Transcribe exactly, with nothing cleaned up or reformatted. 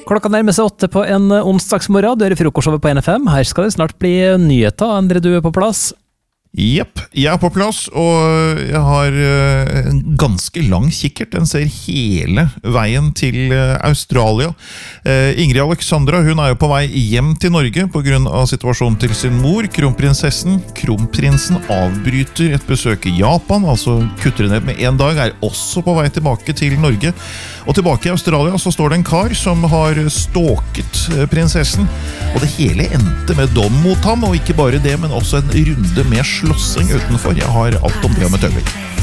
Klokka nærmer seg åtte på en onsdagsmorgen. Du er i frokostshowet på N F M. Her skal det snart bli nyheter. Endre, du er på plass. Jepp, jeg er på plass, og jeg har en ganske lang kikkert. Den ser hele veien til Australia. Ingrid Alexandra, hun er jo på vei hjem til Norge på grunn av situasjonen til sin mor, kronprinsessen. Kronprinsen avbryter et besøk i Japan, altså kutter ned med en dag, er også på vei tilbake til Norge. Og tilbake i Australia så står det en kar som har stalket prinsessen, og det hele endte med dom mot ham, og ikke bare det, men også en runde med slåssing utenfor. Jeg har alt om det om et øyeblikk.